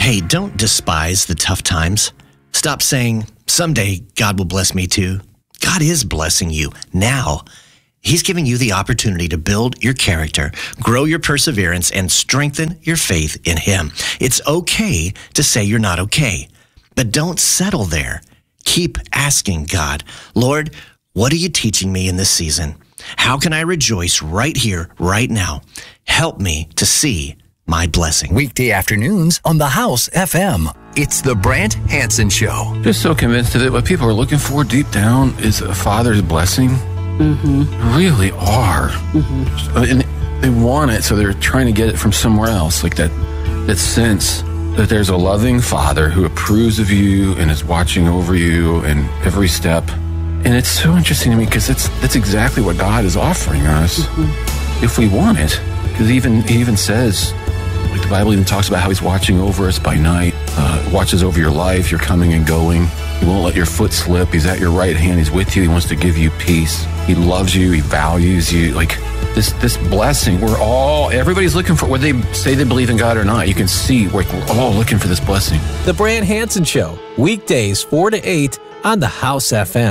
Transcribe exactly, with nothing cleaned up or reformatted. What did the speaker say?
Hey, don't despise the tough times. Stop saying, someday God will bless me too. God is blessing you now. He's giving you the opportunity to build your character, grow your perseverance, and strengthen your faith in Him. It's okay to say you're not okay, but don't settle there. Keep asking God, Lord, what are you teaching me in this season? How can I rejoice right here, right now? Help me to see my blessing. Weekday afternoons on The House F M. It's the Brant Hansen Show. Just so convinced that what people are looking for deep down is a father's blessing. Mm-hmm. They really are. Mm-hmm. And they want it, so they're trying to get it from somewhere else. Like that, that sense that there's a loving father who approves of you and is watching over you in every step. And it's so interesting to me because it's that's exactly what God is offering us mm-hmm. if we want it. Because even he even says, like the Bible even talks about how He's watching over us by night, uh, watches over your life, your coming and going. He won't let your foot slip. He's at your right hand. He's with you. He wants to give you peace. He loves you. He values you. Like this this blessing, we're all, everybody's looking for, whether they say they believe in God or not, you can see we're, we're all looking for this blessing. The Brant Hansen Show, weekdays four to eight on The House F M.